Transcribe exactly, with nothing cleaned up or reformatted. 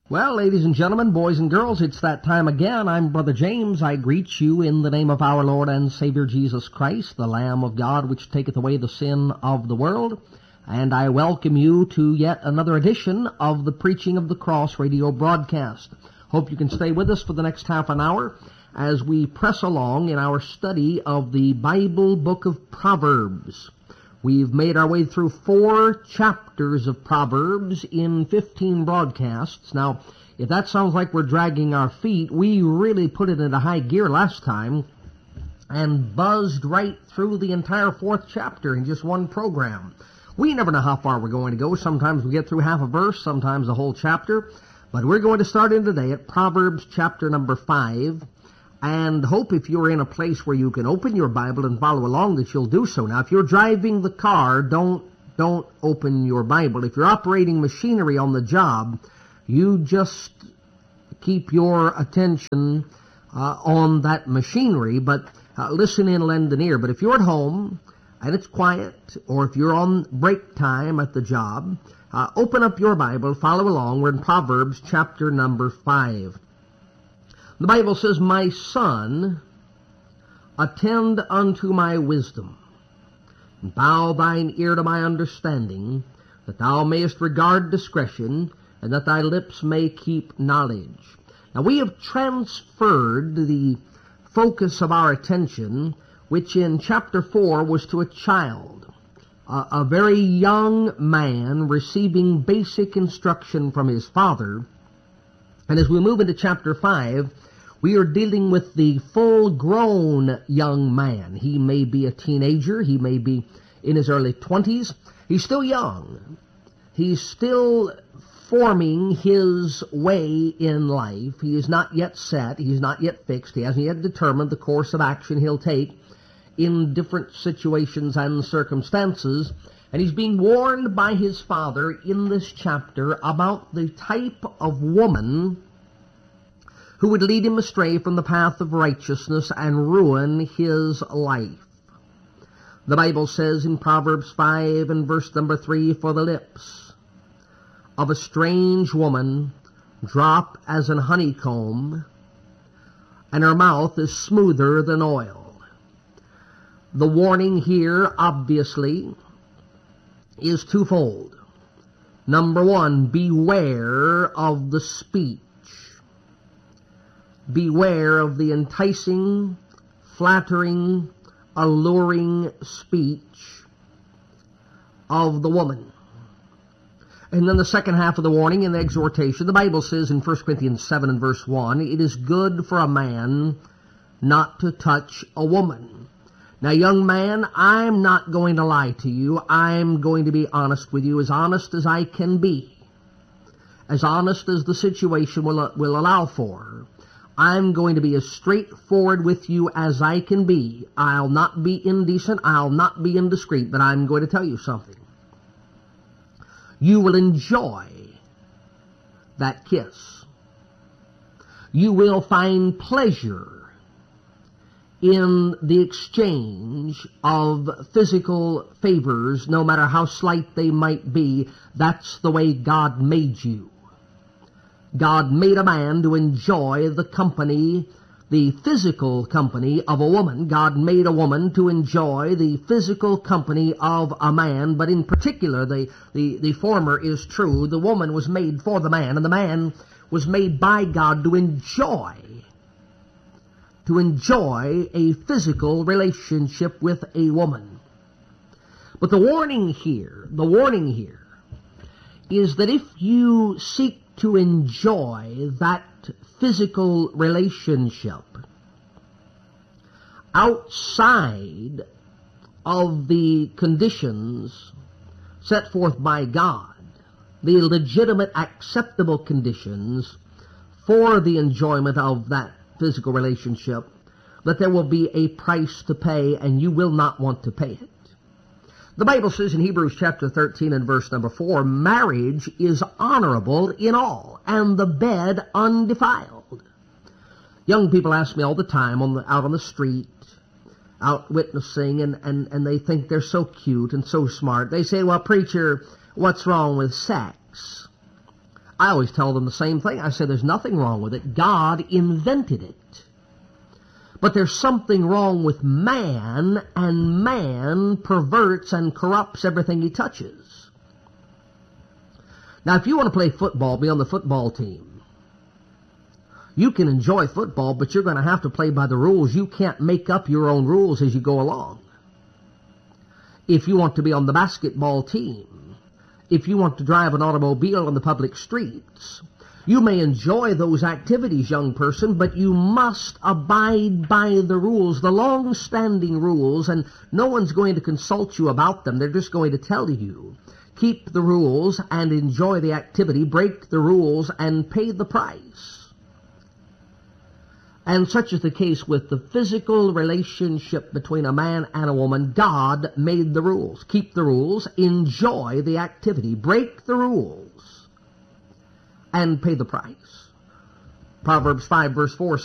Well, ladies and gentlemen, boys and girls, it's that time again. I'm Brother James. I greet you in the name of our Lord and Savior Jesus Christ, the Lamb of God, which taketh away the sin of the world. And I welcome you to yet another edition of the Preaching of the Cross radio broadcast. Hope you can stay with us for the next half an hour as we press along in our study of the Bible book of Proverbs. We've made our way through four chapters of Proverbs in fifteen broadcasts. Now, if that sounds like we're dragging our feet, we really put it into high gear last time and buzzed right through the entire fourth chapter in just one program. We never know how far we're going to go. Sometimes we get through half a verse, sometimes a whole chapter. But we're going to start in today at Proverbs chapter number five. And hope if you're in a place where you can open your Bible and follow along that you'll do so. Now, if you're driving the car, don't don't open your Bible. If you're operating machinery on the job, you just keep your attention uh, on that machinery, but uh, listen in, lend an ear. But if you're at home and it's quiet, or if you're on break time at the job, uh, open up your Bible, follow along. We're in Proverbs chapter number five. The Bible says, "My son, attend unto my wisdom, and bow thine ear to my understanding, that thou mayest regard discretion, and that thy lips may keep knowledge." Now we have transferred the focus of our attention, which in chapter four was to a child, a, a very young man receiving basic instruction from his father. And as we move into chapter five, we are dealing with the full-grown young man. He may be a teenager. He may be in his early twenties. He's still young. He's still forming his way in life. He is not yet set. He's not yet fixed. He hasn't yet determined the course of action he'll take in different situations and circumstances. And he's being warned by his father in this chapter about the type of woman who would lead him astray from the path of righteousness and ruin his life. The Bible says in Proverbs five and verse number three, "For the lips of a strange woman drop as an honeycomb, and her mouth is smoother than oil." The warning here, obviously, is twofold. Number one, beware of the speech. Beware of the enticing, flattering, alluring speech of the woman. And then the second half of the warning in the exhortation, the Bible says in First Corinthians seven and verse one, "It is good for a man not to touch a woman." Now, young man, I'm not going to lie to you. I'm going to be honest with you, as honest as I can be, as honest as the situation will, will allow for. I'm going to be as straightforward with you as I can be. I'll not be indecent. I'll not be indiscreet, but I'm going to tell you something. You will enjoy that kiss. You will find pleasure in the exchange of physical favors, no matter how slight they might be. That's the way God made you. God made a man to enjoy the company, the physical company of a woman. God made a woman to enjoy the physical company of a man, but in particular, the, the, the former is true. The woman was made for the man, and the man was made by God to enjoy, to enjoy a physical relationship with a woman. But the warning here, the warning here, is that if you seek to enjoy that physical relationship outside of the conditions set forth by God, the legitimate, acceptable conditions for the enjoyment of that physical relationship, that there will be a price to pay, and you will not want to pay it. The Bible says in Hebrews chapter thirteen and verse number four, "Marriage is honorable in all, and the bed undefiled." Young people ask me all the time on the, out on the street, out witnessing, and, and, and they think they're so cute and so smart. They say, "Well, preacher, what's wrong with sex?" I always tell them the same thing. I say there's nothing wrong with it. God invented it. But there's something wrong with man, and man perverts and corrupts everything he touches. Now, if you want to play football, be on the football team. You can enjoy football, but you're going to have to play by the rules. You can't make up your own rules as you go along. If you want to be on the basketball team, if you want to drive an automobile on the public streets, you may enjoy those activities, young person, but you must abide by the rules, the long-standing rules, and no one's going to consult you about them. They're just going to tell you, keep the rules and enjoy the activity, break the rules and pay the price. And such is the case with the physical relationship between a man and a woman. God made the rules. Keep the rules, enjoy the activity, break the rules, and pay the price. Proverbs five verse four